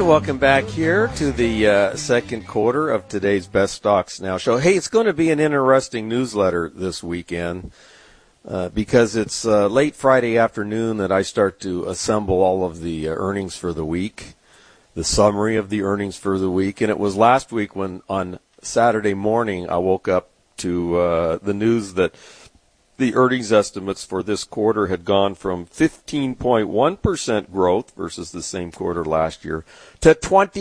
And welcome back here to the second quarter of today's Best Stocks Now show. Hey, it's going to be an interesting newsletter this weekend because it's late Friday afternoon that I start to assemble all of the earnings for the week, the summary of the earnings for the week. And it was last week when on Saturday morning I woke up to the news that the earnings estimates for this quarter had gone from 15.1% growth versus the same quarter last year to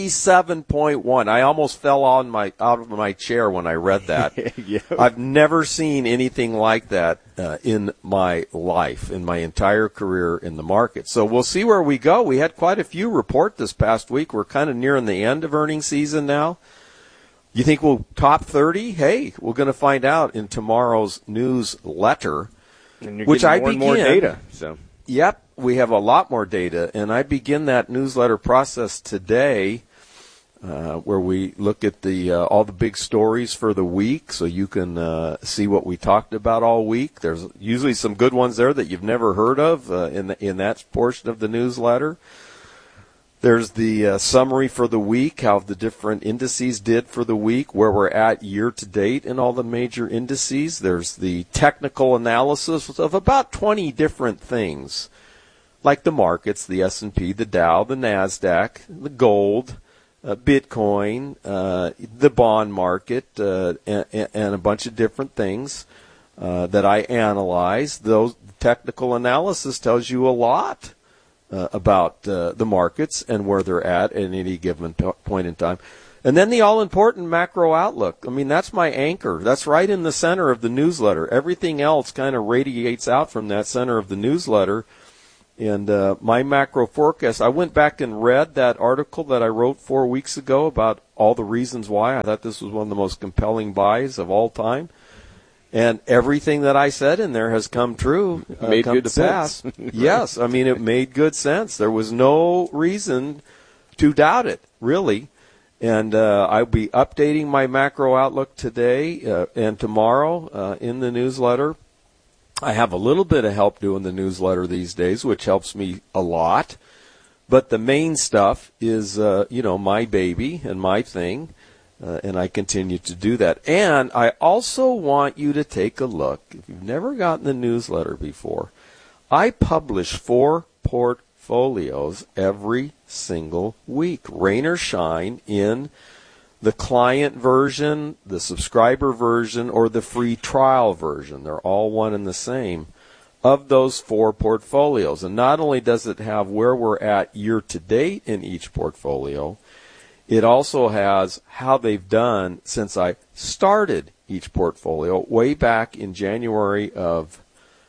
27.1%. I almost fell out of my chair when I read that. Yeah. I've never seen anything like that in my life, in my entire career in the market. So we'll see where we go. We had quite a few report this past week. We're kind of nearing the end of earnings season now. You think we'll top 30? Hey, we're going to find out in tomorrow's newsletter, which I begin. More data. So. Yep, we have a lot more data, and I begin that newsletter process today, where we look at the all the big stories for the week, so you can see what we talked about all week. There's usually some good ones there that you've never heard of in that portion of the newsletter. There's the summary for the week, how the different indices did for the week, where we're at year to date in all the major indices. There's the technical analysis of about 20 different things, like the markets, the S&P, the Dow, the NASDAQ, the gold, Bitcoin, the bond market, and a bunch of different things that I analyze. Those technical analysis tells you a lot about the markets and where they're at any given point in time. And then the all-important macro outlook. I mean, that's my anchor. That's right in the center of the newsletter. Everything else kind of radiates out from that center of the newsletter. And my macro forecast, I went back and read that article that I wrote 4 weeks ago about all the reasons why I thought this was one of the most compelling buys of all time. And everything that I said in there has come true, made come good to sense. pass. Yes, I mean, it made good sense. There was no reason to doubt it, really. And I'll be updating my macro outlook today and tomorrow in the newsletter. I have a little bit of help doing the newsletter these days, which helps me a lot. But the main stuff is, my baby and my thing. And I continue to do that. And I also want you to take a look. If you've never gotten the newsletter before, I publish 4 portfolios every single week, rain or shine, in the client version, the subscriber version, or the free trial version. They're all one and the same of those 4 portfolios. And not only does it have where we're at year to date in each portfolio, it also has how they've done since I started each portfolio way back in January of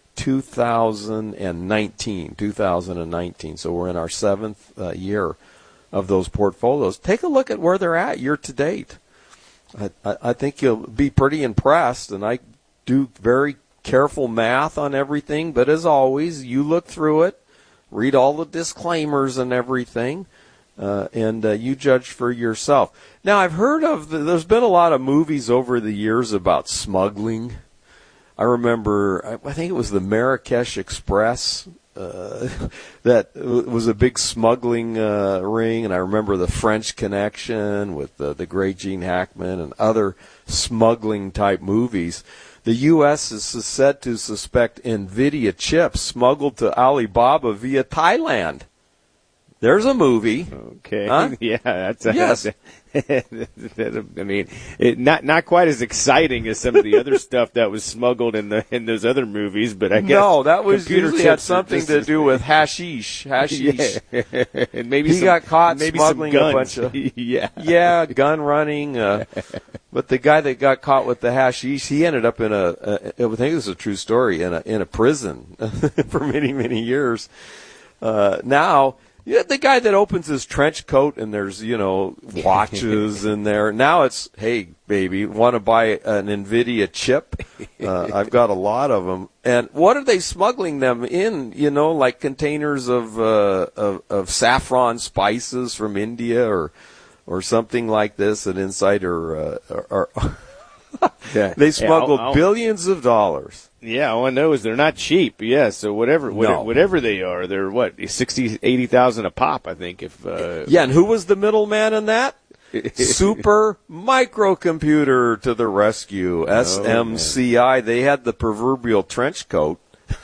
2019. So we're in our 7th year of those portfolios. Take a look at where they're at year to date. I think you'll be pretty impressed, and I do very careful math on everything. But as always, you look through it, read all the disclaimers and everything. And you judge for yourself. Now, I've heard there's been a lot of movies over the years about smuggling. I remember, I think it was the Marrakesh Express that was a big smuggling ring, and I remember the French Connection with the great Gene Hackman and other smuggling-type movies. The U.S. is said to suspect NVIDIA chips smuggled to Alibaba via Thailand. There's a movie. Okay. Huh? Yeah, that's yes. I mean, not quite as exciting as some of the other stuff that was smuggled in those other movies, but I guess no, that was usually had chips something to do with hashish. Yeah. And maybe he got caught maybe smuggling some a guns. bunch of yeah, gun running. But the guy that got caught with the hashish, he ended up in I think this is a true story, in a prison for many years. Now. Yeah, the guy that opens his trench coat and there's, watches in there. Now it's, hey, baby, want to buy an NVIDIA chip? I've got a lot of them. And what are they smuggling them in? Like containers of saffron spices from India or something like this. An insider Yeah. They smuggled I'll- billions of dollars. Yeah, all I know is they're not cheap. Yeah, so whatever they are, they're what 60, 80,000 a pop. I think if Yeah, and who was the middleman in that? Super Microcomputer to the rescue. SMCI. They had the proverbial trench coat.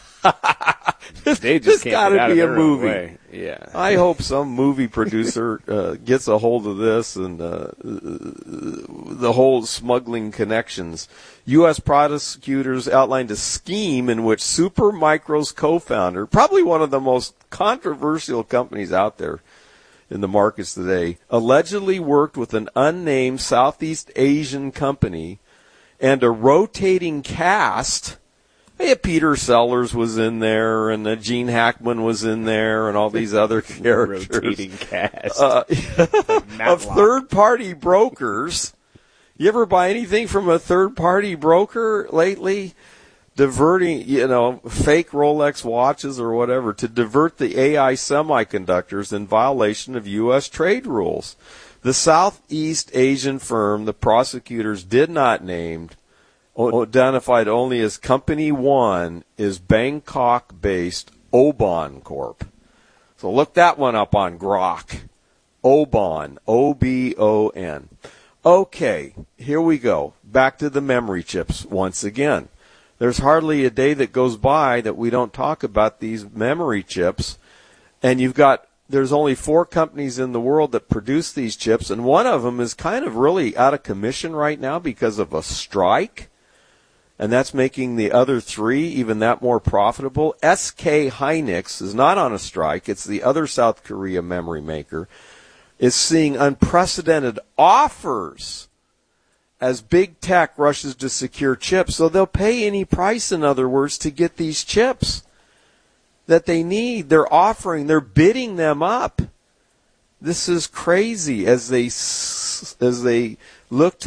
they This just can't gotta get out of be a their own movie. way. Yeah. I hope some movie producer gets a hold of this and the whole smuggling connections. U.S. prosecutors outlined a scheme in which Supermicro's co-founder, probably one of the most controversial companies out there in the markets today, allegedly worked with an unnamed Southeast Asian company and a rotating cast. Yeah, Peter Sellers was in there, and Gene Hackman was in there, and all these other characters. Rotating cast. Of third-party brokers. You ever buy anything from a third-party broker lately? Diverting, fake Rolex watches or whatever to divert the AI semiconductors in violation of U.S. trade rules. The Southeast Asian firm the prosecutors did not name, identified only as Company One, is Bangkok-based Obon Corp. So look that one up on Grok. Obon, O-B-O-N. Okay, here we go. Back to the memory chips once again. There's hardly a day that goes by that we don't talk about these memory chips. And there's only 4 companies in the world that produce these chips, and one of them is kind of really out of commission right now because of a strike. And that's making the other 3 even that more profitable. SK Hynix is not on a strike. It's the other South Korea memory maker. Is seeing unprecedented offers as big tech rushes to secure chips. So they'll pay any price, in other words, to get these chips that they need. They're bidding them up. This is crazy as they look to